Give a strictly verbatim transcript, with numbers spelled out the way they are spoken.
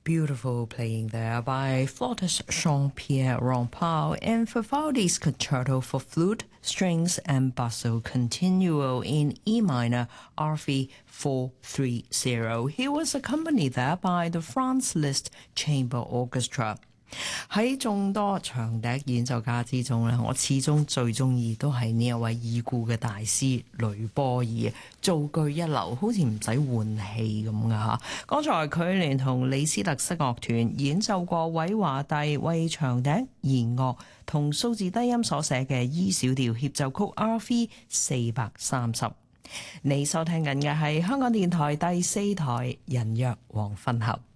Beautiful playing there by flautist Jean-Pierre Rampal and Vivaldi's Concerto for Flute, Strings and Basso Continuo in E minor, R V four thirty. He was accompanied there by the Franz Liszt Chamber Orchestra. 喺眾多長笛演奏家之中咧，我始終最中意都係呢一位已故嘅大師雷波爾，造句一流，好似唔使換氣咁噶嚇。剛才佢連同李斯特瑟樂團演奏過韋華第為長笛、弦樂同數字低音所寫嘅 E 小調協奏曲 R V 四百三十。你收聽緊嘅係香港電台第四台人約黃昏後。